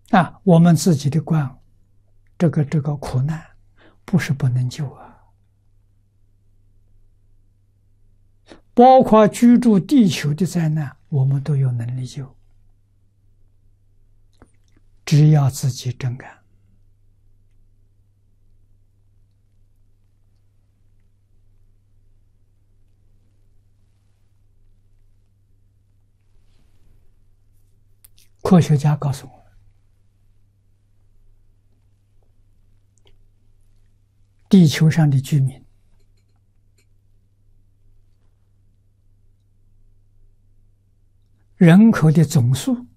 我们自己的这个苦难，不是不能救啊。包括居住地球的灾难，我们都有能力救，只要自己真干。科学家告诉我们，地球上的居民人口的总数